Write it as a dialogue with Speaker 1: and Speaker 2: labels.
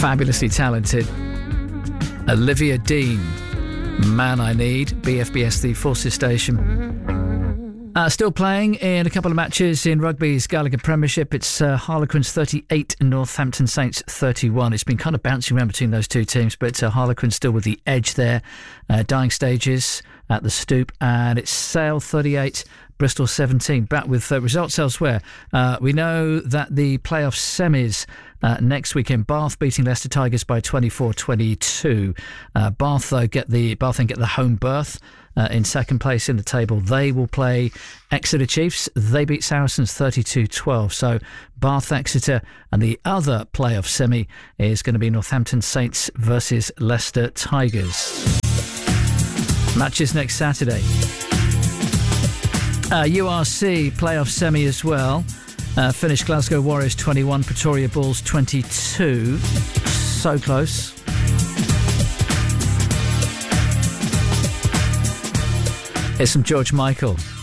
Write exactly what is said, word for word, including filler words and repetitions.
Speaker 1: fabulously talented Olivia Dean, Man I Need, B F B S, the Forces station. Uh, still playing in a couple of matches in rugby's Gallagher Premiership. It's uh, Harlequins thirty-eight and Northampton Saints thirty-one. It's been kind of bouncing around between those two teams, but uh, Harlequins still with the edge there. Uh, dying stages at the Stoop, and it's Sale thirty-eight, Bristol seventeen. Back with uh, results elsewhere. Uh, we know that the playoff semis uh, next weekend, Bath beating Leicester Tigers by twenty-four twenty-two. Uh, Bath, though, get the Bath then get the home berth uh, in second place in the table. They will play Exeter Chiefs. They beat Saracens thirty-two twelve. So Bath, Exeter, and the other playoff semi is going to be Northampton Saints versus Leicester Tigers. Matches next Saturday. Uh, U R C playoff semi as well. Uh, finished Glasgow Warriors twenty-one, Pretoria Bulls twenty-two. So close. Here's some George Michael.